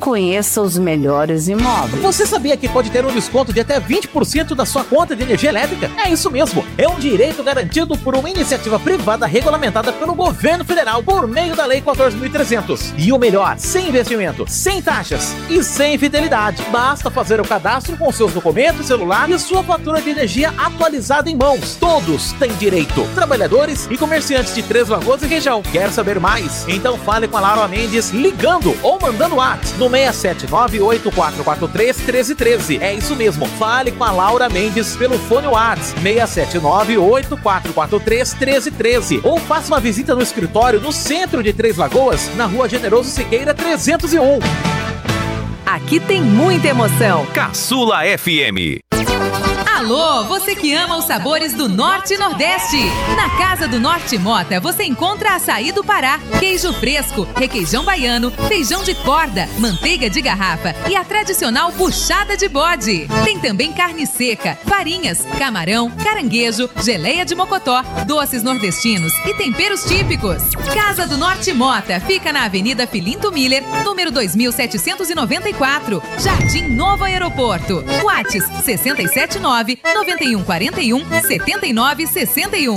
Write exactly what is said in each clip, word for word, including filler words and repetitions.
conheça os melhores imóveis. Você sabia que pode ter um desconto de até vinte por cento da sua conta de energia elétrica? É isso mesmo, é um direito garantido por uma iniciativa privada regulamentada pelo governo federal por meio da Lei quatorze mil e trezentos. E o melhor, sem investimento, sem taxas e sem fidelidade. Basta fazer o cadastro com seus documentos, celular e sua fatura de energia atualizada em mãos. Todos têm direito, trabalhadores e comerciantes de Três Lagoas e região. Quer saber mais? Então fale com a Laura Mendes ligando ou mandando WhatsApp no seis sete nove oito quatro quatro três um três um três. É isso mesmo, fale com a Laura Mendes pelo fone WhatsApp seis sete nove oito quatro quatro três um três um três ou faça uma visita no escritório no centro de Três Lagoas, na Rua Generoso Siqueira trezentos e um. Aqui tem muita emoção. Caçula F M. Alô, você que ama os sabores do Norte e Nordeste. Na Casa do Norte Mota você encontra açaí do Pará, queijo fresco, requeijão baiano, feijão de corda, manteiga de garrafa e a tradicional buchada de bode. Tem também carne seca, farinhas, camarão, caranguejo, geleia de mocotó, doces nordestinos e temperos típicos. Casa do Norte Mota fica na Avenida Filinto Miller, número dois mil setecentos e noventa e quatro, Jardim Novo Aeroporto. WhatsApp sessenta e sete nove nove um quatro um sete nove seis um.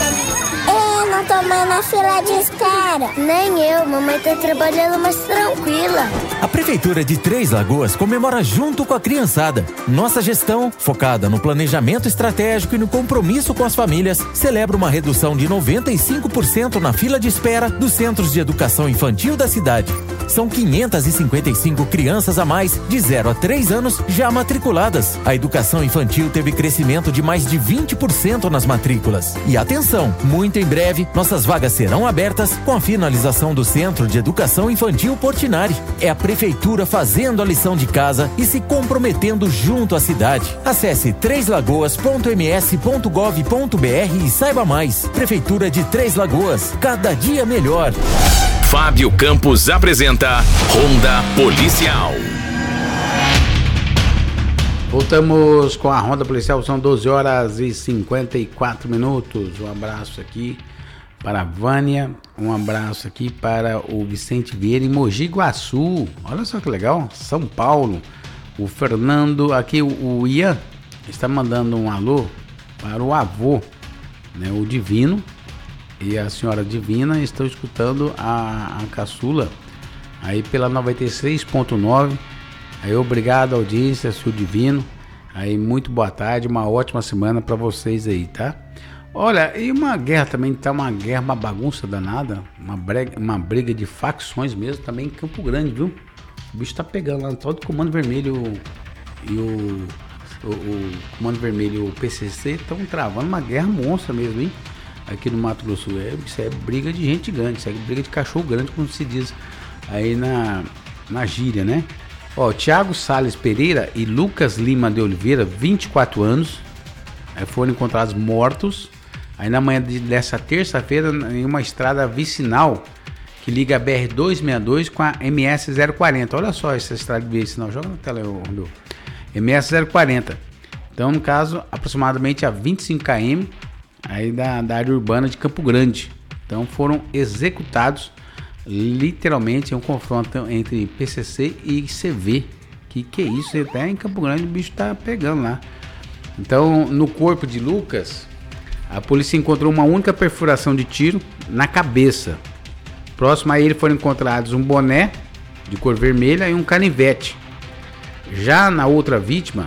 Eu não tô mais na fila de espera. Nem eu, mamãe tá trabalhando mais tranquila. A Prefeitura de Três Lagoas comemora junto com a criançada. Nossa gestão, focada no planejamento estratégico e no compromisso com as famílias, celebra uma redução de noventa e cinco por cento na fila de espera dos centros de educação infantil da cidade. São quinhentas e cinquenta e cinco crianças a mais de zero a três anos já matriculadas. A educação infantil teve crescimento de mais de vinte por cento nas matrículas. E atenção, muito em breve, nossas vagas serão abertas com a finalização do Centro de Educação Infantil Portinari. É a Prefeitura fazendo a lição de casa e se comprometendo junto à cidade. Acesse três lagoas ponto m s ponto gov ponto b r e saiba mais. Prefeitura de Três Lagoas, cada dia melhor. Fábio Campos apresenta Ronda Policial. Voltamos com a Ronda Policial, são doze horas e cinquenta e quatro minutos. Um abraço aqui para a Vânia, um abraço aqui para o Vicente Vieira em Mogi Guaçu. Olha só que legal, São Paulo. O Fernando, aqui o, o Ian está mandando um alô para o avô, né, o Divino. E a senhora Divina estão escutando a, a caçula aí pela noventa e seis ponto nove. Aí obrigado, audiência, seu Divino. Aí muito boa tarde, uma ótima semana para vocês aí, tá? Olha, e uma guerra também, tá uma guerra, uma bagunça danada, uma briga, uma briga de facções mesmo também em Campo Grande, viu? O bicho tá pegando lá, todo o Comando Vermelho e o, o, o Comando Vermelho e o P C C estão travando uma guerra monstra mesmo, hein? Aqui no Mato Grosso. É, isso é briga de gente grande, isso é briga de cachorro grande, como se diz aí na, na gíria, né? Ó, Thiago Salles Pereira e Lucas Lima de Oliveira, vinte e quatro anos, aí foram encontrados mortos aí na manhã de, dessa terça-feira em uma estrada vicinal que liga a B R duzentos e sessenta e dois com a M S zero quarenta. Olha só essa estrada vicinal, joga na tela, meu. M S zero quarenta. Então, no caso, aproximadamente a vinte e cinco quilômetros aí da, da área urbana de Campo Grande. Então foram executados literalmente um confronto entre P C C e C V. Que que é isso? Até em Campo Grande o bicho tá pegando lá. Então, no corpo de Lucas, a polícia encontrou uma única perfuração de tiro na cabeça. Próximo a ele foram encontrados um boné de cor vermelha e um canivete. Já na outra vítima,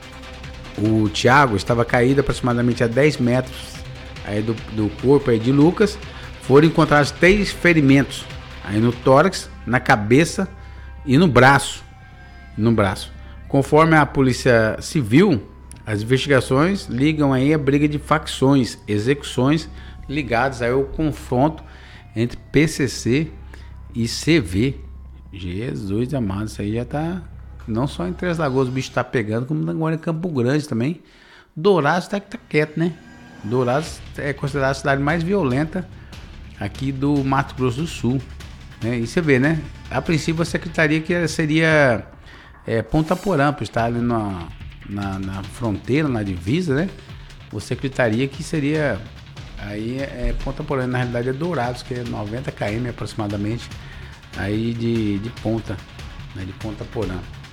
o Thiago estava caído aproximadamente a dez metros aí do, do corpo aí de Lucas. Foram encontrados três ferimentos aí no tórax, na cabeça e no braço. No braço. Conforme a Polícia Civil, as investigações ligam aí a briga de facções, execuções ligadas aí ao confronto entre P C C e C V. Jesus amado, isso aí já tá não só em Três Lagoas o bicho tá pegando, como agora em Campo Grande também. Dourados tá, tá quieto, né? Dourados é considerada a cidade mais violenta aqui do Mato Grosso do Sul, né? E você vê, né? A princípio a secretaria que seria é, Ponta Porã, por estar ali na, na, na fronteira, na divisa, né? Ou secretaria que seria aí é, é Ponta Porã, na realidade é Dourados, que é noventa quilômetros aproximadamente aí de, de Ponta. né, de Ponta Porã.